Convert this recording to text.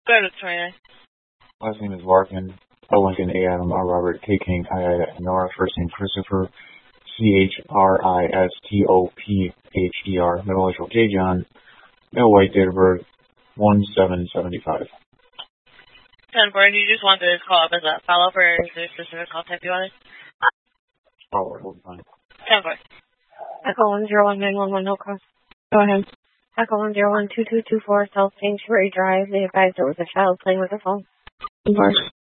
Go ahead, Victoria. Last name is Larkin. L. Lincoln, A. Adam, R. Robert, K. King, I. Nora. First name Christopher, CHRISTOPHER. Middle initial J. John. Male white, date of birth 1/7/75. 10-4, do you just want this call up as a follow-up, or is there a specific call type you wanted? Follow-up will be fine. 10-4. Echo 101-911, no call. Go ahead. Echo 101-2224, South Sanctuary Drive. They advised there was a child playing with a phone. Of course.